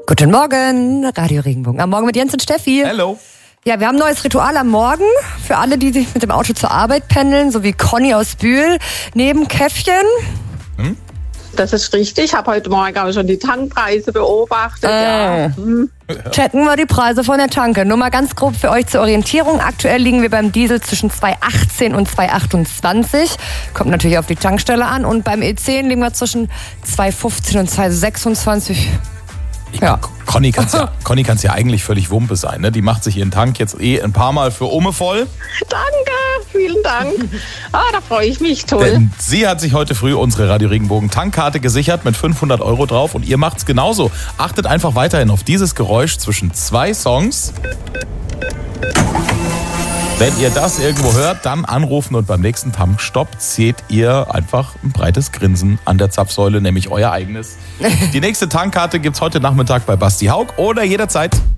Guten Morgen, Radio Regenbogen. Am Morgen mit Jens und Steffi. Hello. Ja, wir haben ein neues Ritual am Morgen für alle, die sich mit dem Auto zur Arbeit pendeln, so wie Conny aus Bühl. Neben Käffchen. Das ist richtig. Ich habe heute Morgen auch schon die Tankpreise beobachtet. Ja. Checken wir die Preise von der Tanke. Nur mal ganz grob für euch zur Orientierung. Aktuell liegen wir beim Diesel zwischen 2,18 und 2,28. Kommt natürlich auf die Tankstelle an. Und beim E10 liegen wir zwischen 2,15 und 2,26. Ja. Conny kann's ja eigentlich völlig Wumpe sein. Ne? Die macht sich ihren Tank jetzt ein paar Mal für Umme voll. Danke, vielen Dank. Da freue ich mich, toll. Denn sie hat sich heute früh unsere Radio Regenbogen Tankkarte gesichert mit 500 € drauf und ihr macht's genauso. Achtet einfach weiterhin auf dieses Geräusch zwischen zwei Songs. Wenn ihr das irgendwo hört, dann anrufen und beim nächsten Tankstopp seht ihr einfach ein breites Grinsen an der Zapfsäule, nämlich euer eigenes. Die nächste Tankkarte gibt's heute Nachmittag bei Basti Haug oder jederzeit